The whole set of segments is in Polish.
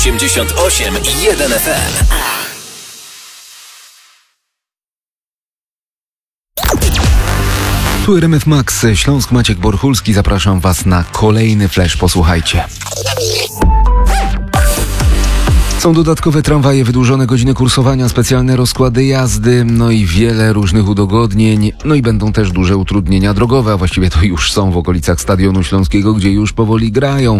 88,1 FM. Tu RMF Max, Śląsk, Maciek Borchulski. Zapraszam Was na kolejny flash. Posłuchajcie. Są dodatkowe tramwaje, wydłużone godziny kursowania, specjalne rozkłady jazdy, no i wiele różnych udogodnień. No i będą też duże utrudnienia drogowe, a właściwie to już są w okolicach Stadionu Śląskiego, gdzie już powoli grają.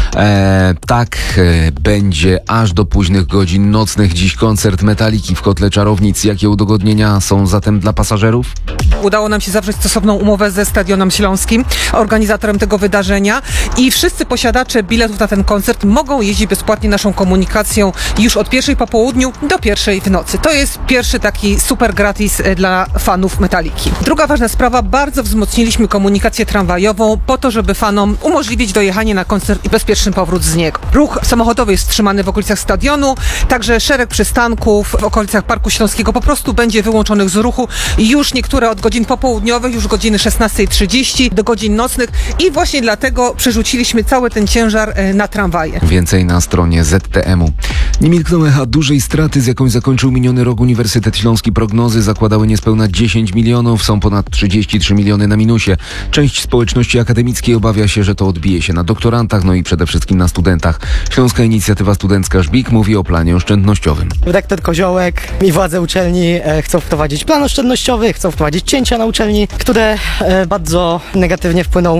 Będzie aż do późnych godzin nocnych. Dziś koncert Metaliki w Kotle Czarownic. Jakie udogodnienia są zatem dla pasażerów? Udało nam się zawrzeć stosowną umowę ze Stadionem Śląskim, organizatorem tego wydarzenia, i wszyscy posiadacze biletów na ten koncert mogą jeździć bezpłatnie naszą komunikacją już od 1:00 po południu do 1:00 w nocy. To jest pierwszy taki super gratis dla fanów Metaliki. Druga ważna sprawa, bardzo wzmocniliśmy komunikację tramwajową po to, żeby fanom umożliwić dojechanie na koncert i bezpieczny powrót z niego. Ruch samochodowy jest wstrzymany w okolicach stadionu, także szereg przystanków w okolicach Parku Śląskiego po prostu będzie wyłączonych z ruchu. Już niektóre od godzin popołudniowych, już godziny 16:30 do godzin nocnych, i właśnie dlatego przerzuciliśmy cały ten ciężar na tramwaje. Więcej na stronie ZTM-u. Nie milkną echa dużej straty, z jaką zakończył miniony rok Uniwersytet Śląski. Prognozy zakładały niespełna 10 milionów, są ponad 33 miliony na minusie. Część społeczności akademickiej obawia się, że to odbije się na doktorantach, no i przede wszystkim na studentach. Śląska Inicjatywa Studencka Żbik mówi o planie oszczędnościowym. Rektor Koziołek i władze uczelni chcą wprowadzić plan oszczędnościowy, chcą wprowadzić cięcia na uczelni, które bardzo negatywnie wpłyną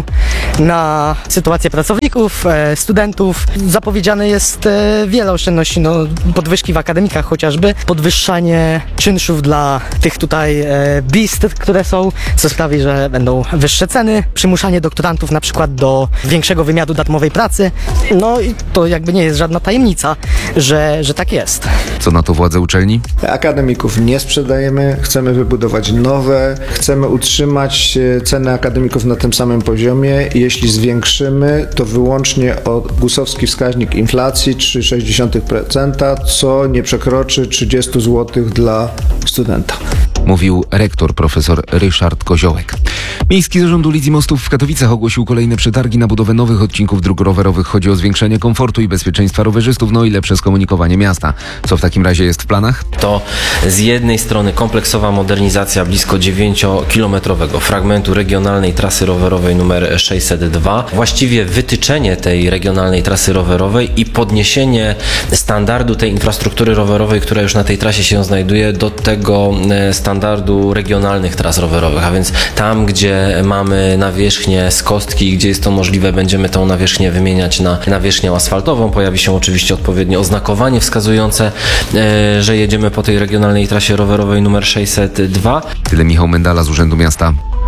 na sytuację pracowników, studentów. Zapowiedziane jest wiele oszczędności, podwyżki w akademikach chociażby, podwyższanie czynszów dla tych tutaj bistr, które są, co sprawi, że będą wyższe ceny, przymuszanie doktorantów na przykład do większego wymiaru darmowej pracy. No i to jakby nie jest żadna tajemnica, że tak jest. Co na to władze uczelni? Akademików nie sprzedajemy, chcemy wybudować nowe, chcemy utrzymać ceny akademików na tym samym poziomie. Jeśli zwiększymy, to wyłącznie o gusowski wskaźnik inflacji 3,6%, co nie przekroczy 30 zł dla studenta. Mówił rektor profesor Ryszard Koziołek. Miejski Zarząd Ulic i Mostów w Katowicach ogłosił kolejne przetargi na budowę nowych odcinków dróg rowerowych. Chodzi o zwiększenie komfortu i bezpieczeństwa rowerzystów, no i lepsze skomunikowanie miasta. Co w takim razie jest w planach? To z jednej strony kompleksowa modernizacja blisko 9-kilometrowego fragmentu regionalnej trasy rowerowej numer 602. Właściwie wytyczenie tej regionalnej trasy rowerowej i podniesienie standardu tej infrastruktury rowerowej, która już na tej trasie się znajduje, do tego standardu regionalnych tras rowerowych, a więc tam, gdzie mamy nawierzchnię z kostki, gdzie jest to możliwe, będziemy tą nawierzchnię wymieniać na nawierzchnię asfaltową. Pojawi się oczywiście odpowiednie oznakowanie wskazujące, że jedziemy po tej regionalnej trasie rowerowej numer 602. Tyle Michał Mendala z Urzędu Miasta.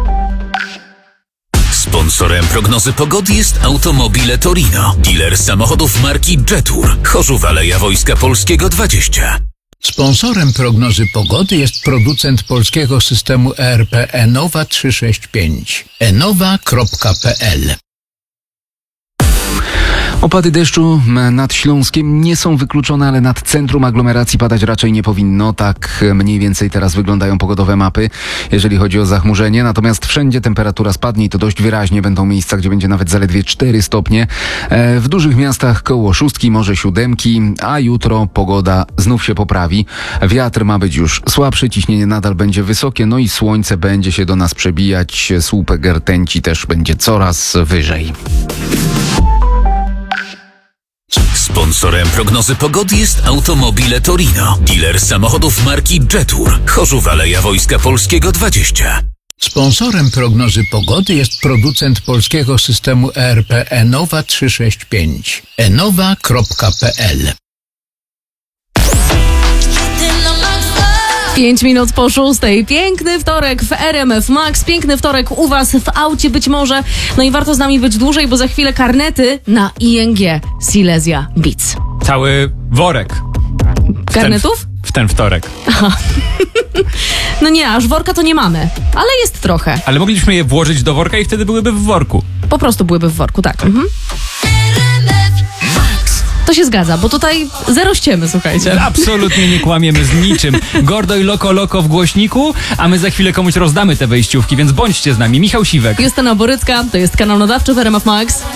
Sponsorem prognozy pogody jest Automobile Torino, dealer samochodów marki Jetour, Chorzów, Aleja Wojska Polskiego 20. Sponsorem prognozy pogody jest producent polskiego systemu ERP Enowa 365. enowa.pl. Opady deszczu nad Śląskiem nie są wykluczone, ale nad centrum aglomeracji padać raczej nie powinno. Tak mniej więcej teraz wyglądają pogodowe mapy, jeżeli chodzi o zachmurzenie. Natomiast wszędzie temperatura spadnie i to dość wyraźnie. Będą miejsca, gdzie będzie nawet zaledwie 4 stopnie. W dużych miastach koło 6, może 7, a jutro pogoda znów się poprawi. Wiatr ma być już słabszy, ciśnienie nadal będzie wysokie, no i słońce będzie się do nas przebijać. Słupek rtęci też będzie coraz wyżej. Sponsorem prognozy pogody jest Automobile Torino, dealer samochodów marki Jetour, Chorzów, Aleja Wojska Polskiego 20. Sponsorem prognozy pogody jest producent polskiego systemu ERP Enowa 365. enowa.pl. 5 minut po 6. Piękny wtorek w RMF Max, piękny wtorek u Was w aucie być może. No i warto z nami być dłużej, bo za chwilę karnety na ING Silesia Beats. Cały worek. Karnetów? W ten wtorek. Aha. No nie, aż worka to nie mamy, ale jest trochę. Ale mogliśmy je włożyć do worka i wtedy byłyby w worku. Po prostu byłyby w worku, tak. Mhm. To się zgadza, bo tutaj zero ściemy, słuchajcie. Absolutnie nie kłamiemy z niczym. Gordo i loko w głośniku, a my za chwilę komuś rozdamy te wejściówki, więc bądźcie z nami. Michał Siwek. Justyna Borycka, to jest kanał nadawczy w RMF Max.